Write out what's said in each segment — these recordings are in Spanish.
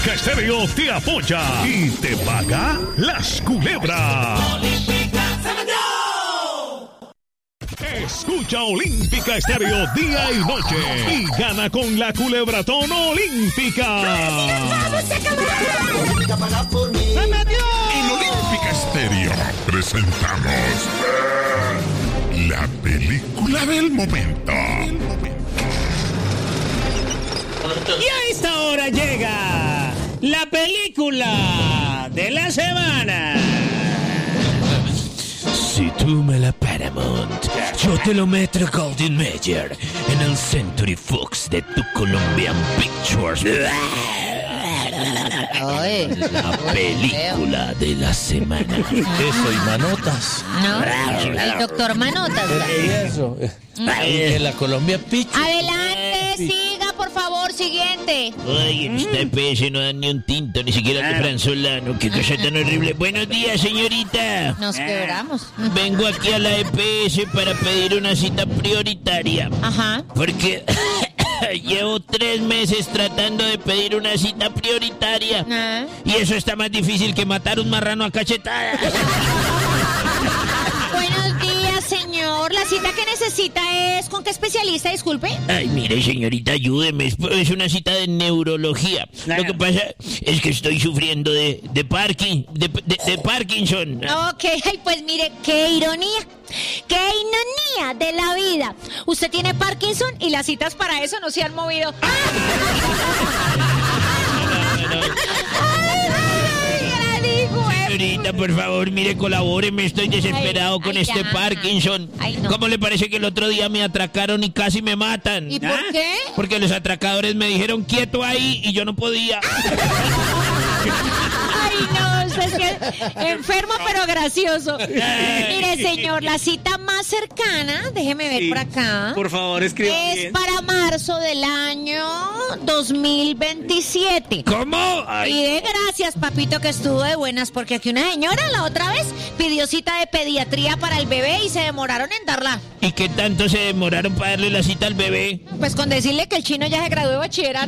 Olímpica Estéreo te apoya y te paga las culebras. Escucha Olímpica Estéreo día y noche y gana con la Culebratón Olímpica. En Olímpica Estéreo presentamos la película del momento. Y a esta hora llega la película de la semana. Si tú me la Paramount, yo te lo meto Golden Mayer en el Century Fox de tu Colombian Pictures. Ay, La película de la semana. Eso, y Manotas. ¿no? El doctor Manotas. Eso. Que la Colombia Pictures. Adelante, siga, por favor, siguiente. Ay, en esta EPS no dan ni un tinto, ni siquiera de fransolano. Qué cosa tan horrible. Buenos días, señorita. Nos quebramos. Vengo aquí a la EPS para pedir una cita prioritaria. Ajá. Porque llevo 3 meses tratando de pedir una cita prioritaria. Ah. Y eso está más difícil que matar un marrano a cachetadas. Buenos días, señor. La cita que necesita es ¿con qué especialista? Disculpe. Ay, mire, señorita, ayúdeme. Es una cita de neurología. Lo que pasa es que estoy sufriendo de Parkinson. Ok, ay, pues mire, qué ironía. ¡Qué ironía de la vida! Usted tiene Parkinson y las citas para eso no se han movido. Señorita, por favor, mire, colabóreme. Estoy desesperado con este ya. Parkinson. Ay, no. ¿Cómo le parece que el otro día me atracaron y casi me matan? ¿Y por qué? Porque los atracadores me dijeron quieto ahí y yo no podía. Ay, no, usted es que enfermo pero gracioso. Mire, señor, la cita más cercana, déjeme ver por acá. Por favor, escriba Es bien. para marzo del año 2027. ¿Cómo? Y de gracias, papito, que estuvo de buenas, porque aquí una señora la otra vez pidió cita de pediatría para el bebé y se demoraron en darla. ¿Y qué tanto se demoraron para darle la cita al bebé? Pues con decirle que el chino ya se graduó de bachillerato.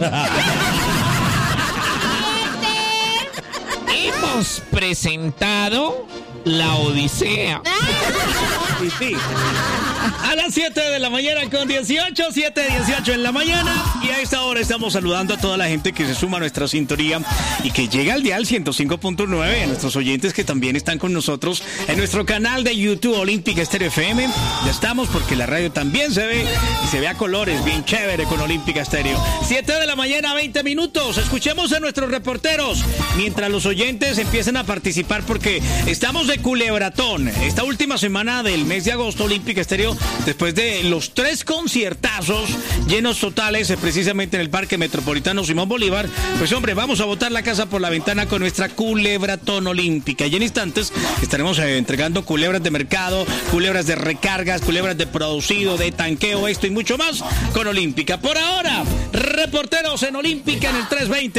Hemos presentado La Odisea. Sí, sí. A las 7 de la mañana con 18, 7:18 en la mañana. Y a esta hora estamos saludando a toda la gente que se suma a nuestra sintonía y que llega al dial 105.9, a nuestros oyentes que también están con nosotros en nuestro canal de YouTube Olímpica Estéreo FM. Ya estamos porque la radio también se ve y se ve a colores, bien chévere con Olímpica Estéreo. 7 de la mañana, 20 minutos. Escuchemos a nuestros reporteros mientras los oyentes empiezan a participar porque estamos de culebratón. Esta última semana del mes de agosto, Olímpica Estéreo, después de los 3 conciertazos llenos totales, precisamente en el Parque Metropolitano Simón Bolívar, pues hombre, vamos a botar la casa por la ventana con nuestra culebratón olímpica. Y en instantes estaremos entregando culebras de mercado, culebras de recargas, culebras de producido, de tanqueo, esto y mucho más con Olímpica. Por ahora, reporteros en Olímpica en el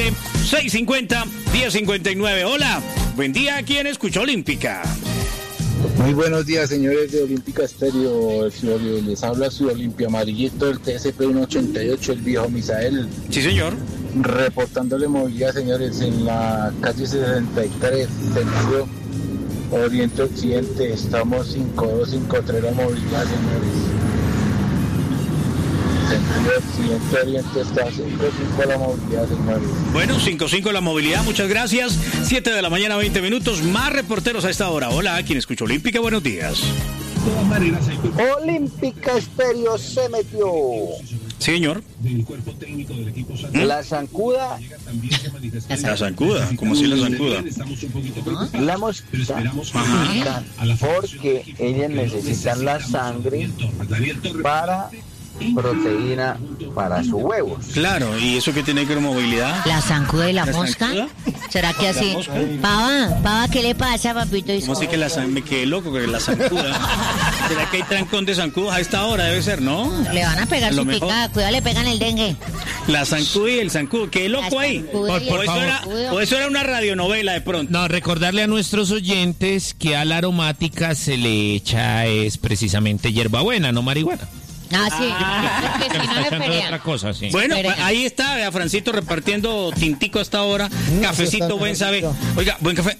320-650-1059. Hola, buen día, ¿quién escucha Olímpica? Muy buenos días, señores de Olímpica Estéreo. Les habla su Olimpia Amarillito del TSP 188, el viejo Misael. Sí, señor. Reportándole movilidad, señores, en la calle 63, sentido Oriente-Occidente. Estamos 5253 la movilidad, señores. Sentido Occidente-Oriente está 55 la movilidad, señores. Bueno, 5-5 la movilidad, muchas gracias. 7 de la mañana, 20 minutos. Más reporteros a esta hora. Hola, ¿quién escucha Olímpica? Buenos días. Olímpica Estéreo se metió. Sí, señor. La zancuda. La zancuda, ¿cómo así la zancuda? La mosquita. Porque ellas necesitan la sangre para proteína para sus huevos. Claro, ¿y eso qué tiene que ver con movilidad? ¿La zancuda y la mosca? zancuda? ¿Será que así? Pava, ¿qué le pasa, papito? ¿Cómo así que me quedé loco que la zancuda? ¿Será que hay trancón de zancudos a esta hora? Debe ser, ¿no? Le van a pegar su picada, cuidado, le pegan el dengue. La zancuda y el zancudo, qué loco ahí. Por O eso era una radionovela de pronto. No, recordarle a nuestros oyentes que a la aromática se le echa es precisamente hierbabuena, no marihuana. Ah, sí. Porque si no le Pensando en pelean. otra cosa, sí. Bueno, Espere. ahí está, vea, Francito repartiendo tintico hasta ahora. Cafecito, buen sabe. Oiga, buen café.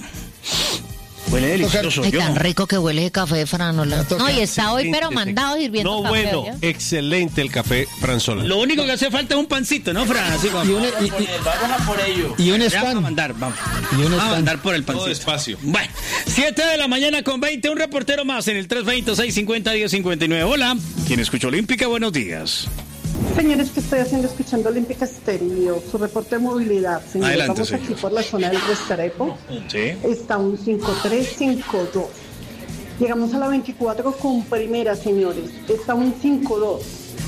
Huele delicioso. Ay, yo. tan rico que huele de café, Franola. No, y está hoy, pero mandado hirviendo No, café. bueno, ¿oyó? excelente el café Franzola. Lo único que hace falta es un pancito, ¿no, Fran? Así como, Vamos a por ello. Y un ya vamos a stand. mandar, vamos. Y un Vamos a stand. mandar por el Todo pancito. despacio. Bueno, 7 de la mañana con 20, un reportero más en el 320-650-1059. Hola, ¿quién escucha Olímpica? Buenos días. Señores, ¿qué estoy haciendo escuchando Olímpica Estéreo? Su reporte de movilidad. Señores, Adelante, vamos señor. aquí por la zona del Restrepo. Sí. Está un 5352. Llegamos a la 24 con primera, señores. Está un 52.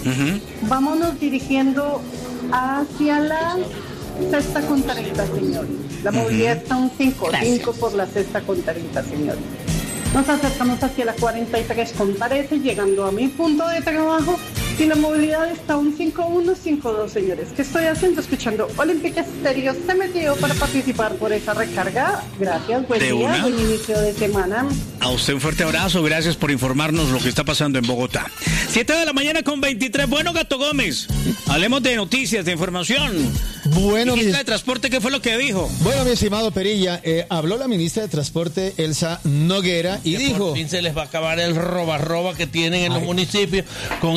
Vámonos dirigiendo hacia la sexta con 30, señores. La movilidad está un 5 por la sexta con 30, señores. Nos acercamos hacia la 43 con parece, llegando a mi punto de trabajo. Y la movilidad está un 5152, señores. ¿Qué estoy haciendo? Escuchando Olímpica Estéreo. Se metió para participar por esa recarga. Gracias, buen ¿De día, una? buen inicio de semana. A usted un fuerte abrazo, gracias por informarnos lo que está pasando en Bogotá. 7 de la mañana con 23. Bueno, Gato Gómez, hablemos de noticias, de información. Bueno, Ministra de Transporte, ¿qué fue lo que dijo? Bueno, mi estimado Perilla, habló la ministra de Transporte, Elsa Noguera, y Que dijo... por fin se les va a acabar el roba que tienen en los municipios con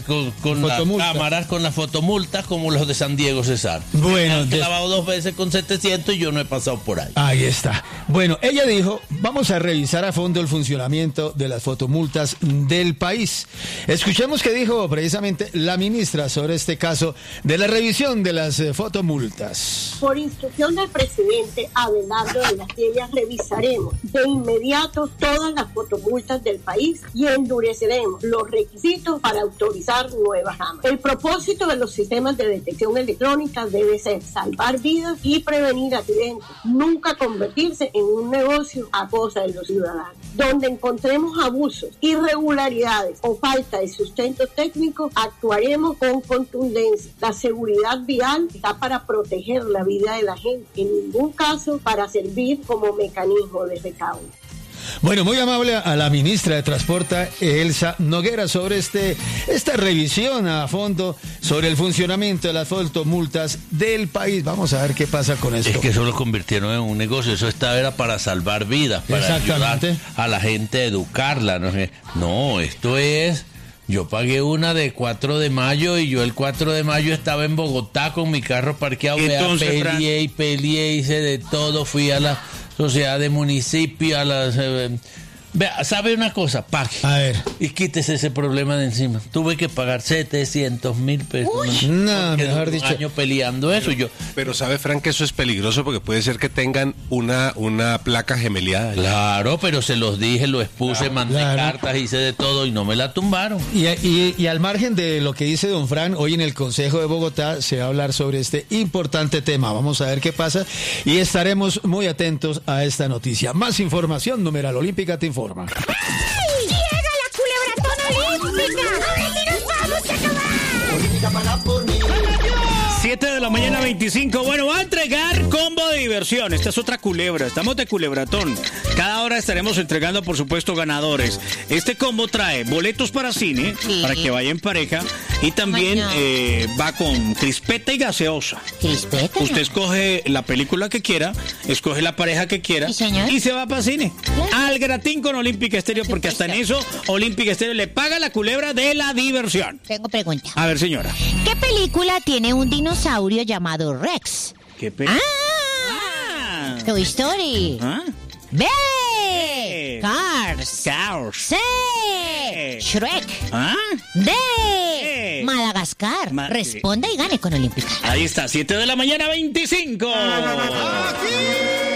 las Fotomultas. cámaras, con las fotomultas, como los de San Diego Cesar. Bueno, Han clavado 2 veces con 700 y yo no he pasado por ahí. Ahí está. Bueno, ella dijo, vamos a revisar a fondo el funcionamiento de las fotomultas del país. Escuchemos qué dijo precisamente la ministra sobre este caso de la revisión de las fotomultas. Por instrucción del presidente Abelardo de las Villas, revisaremos de inmediato todas las fotomultas del país y endureceremos los requisitos para autorizar nuevas ramas. El propósito de los sistemas de detección electrónica debe ser salvar vidas y prevenir accidentes, nunca convertirse en un negocio a costa de los ciudadanos. Donde encontremos abusos, irregularidades o falta de sustento técnico, actuaremos con contundencia. La seguridad vial está para proteger la vida de la gente, en ningún caso para servir como mecanismo de recaudo. Bueno, muy amable a la ministra de Transporte, Elsa Noguera, sobre esta revisión a fondo sobre el funcionamiento de las fotomultas del país. Vamos a ver qué pasa con esto. Es que eso lo convirtieron en un negocio. Eso era para salvar vidas, para ayudar a la gente a educarla. No, esto es... Yo pagué una de 4 de mayo y yo el 4 de mayo estaba en Bogotá con mi carro parqueado. Entonces, Peleé, hice de todo, fui a la sociedad de municipio, a las... Vea, ¿sabe una cosa? Pague. A ver. Y quítese ese problema de encima. Tuve que pagar 700,000 pesos. No, mejor dicho. Un año peleando eso. Pero sabe, Frank, que eso es peligroso porque puede ser que tengan una placa gemeliada. Claro, pero se los dije, lo expuse, mandé cartas, hice de todo y no me la tumbaron. Y al margen de lo que dice don Fran, hoy en el Consejo de Bogotá se va a hablar sobre este importante tema. Vamos a ver qué pasa y estaremos muy atentos a esta noticia. Más información, Numeral Olímpica te informa. ¡Llega la Culebratón Olímpica! ¡A ver si nos vamos a acabar! 7 de la mañana 25. Bueno, va a entregar combo de diversión. Esta es otra culebra. Estamos de culebratón. Cada hora estaremos entregando, por supuesto, ganadores. Este combo trae boletos para cine, para que vaya en pareja. Y también va con crispeta y gaseosa. ¿Crispeta? Usted escoge la película que quiera, escoge la pareja que quiera y se va para cine. Al gratín con Olímpica Estéreo, porque hasta en eso Olímpica Estéreo le paga la culebra de la diversión. Tengo pregunta. A ver, señora. ¿Qué película tiene un dinosaurio llamado Rex? ¿Qué Toy Story. B. Cars. C. Shrek. D. Madagascar. Responda y gane con Olímpica. Ahí está, 7 de la mañana 25.